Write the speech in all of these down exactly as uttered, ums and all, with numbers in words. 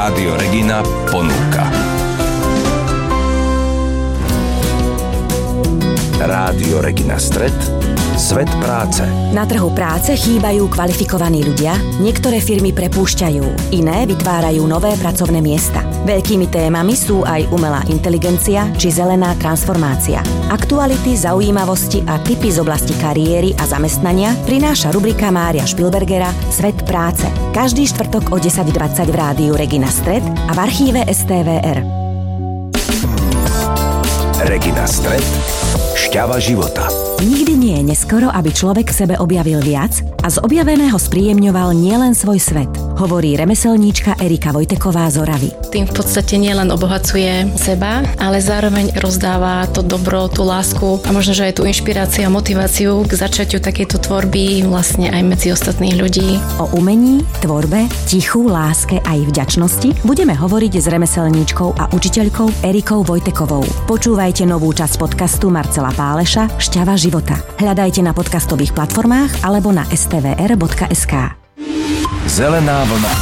Rádio Regina ponúka. Rádio Regina Stred, svet práce. Na trhu práce chýbajú kvalifikovaní ľudia, niektoré firmy prepúšťajú, iné vytvárajú nové pracovné miesta. Veľkými témami sú aj umelá inteligencia či zelená transformácia. Aktuality, zaujímavosti a tipy z oblasti kariéry a zamestnania prináša rubrika Mária Špilbergera Svet práce. Každý štvrtok o desať dvadsať v rádiu Regina Stred a v archíve es té vé er. Regina Stred, šťava života. Nikdy nie je neskoro, aby človek v sebe objavil viac a z objaveného spríjemňoval nielen svoj svet, hovorí remeselníčka Erika Vojteková z Oravy. Tým v podstate nielen obohacuje seba, ale zároveň rozdáva to dobro, tú lásku a možno, že aj tú inšpiráciu a motiváciu k začatiu takejto tvorby vlastne aj medzi ostatných ľudí. O umení, tvorbe, tichu, láske aj vďačnosti budeme hovoriť s remeselníčkou a učiteľkou Erikou Vojtekovou. Počúvajte novú časť podcastu Marcela Páleša Šťava života. Hľadajte na podcastových platformách alebo na es té vé er bodka es ká. Zelená vlna.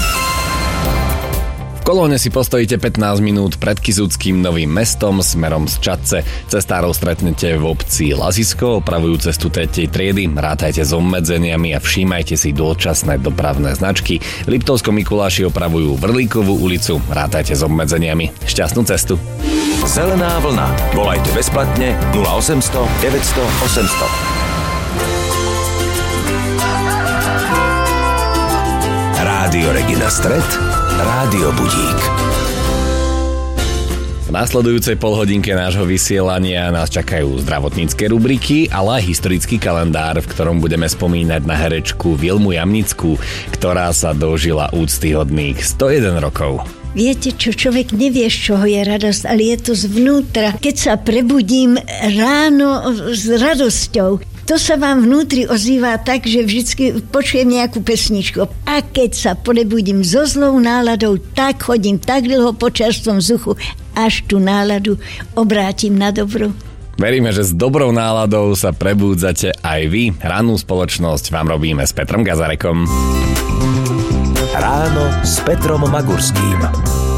V kolóne si postojíte pätnásť minút pred Kysuckým Novým Mestom smerom z Čadce. Cestárov stretnete v obci Lazisko, opravujú cestu tretej triedy, rátajte s obmedzeniami a všímajte si dočasné dopravné značky. V Liptovskom Mikuláši opravujú Vrlíkovú ulicu, rátajte s obmedzeniami. Šťastnú cestu. Zelená vlna. Volajte bezplatne nula osemsto deväťsto osemsto. Rádio Regina Stred, Rádio Budík. V nasledujúcej polhodinke nášho vysielania nás čakajú zdravotnícke rubriky, ale aj historický kalendár, v ktorom budeme spomínať na herečku Vilmu Jamnickú, ktorá sa dožila úctyhodných sto jeden rokov. Viete čo, človek nevie, z čoho je radosť, ale je to zvnútra. Keď sa prebudím ráno s radosťou, to sa vám vnútri ozýva tak, že vždycky počujem nejakú pesničku. A keď sa prebudím so zlou náladou, tak chodím tak dlho po čerstvom vzduchu, až tú náladu obrátim na dobro. Veríme, že s dobrou náladou sa prebúdzate aj vy. Rannú spoločnosť vám robíme s Petrom Gazarekom. Ráno s Petrom Magurským.